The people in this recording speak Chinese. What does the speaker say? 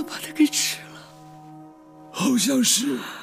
把它给吃了。 好像是。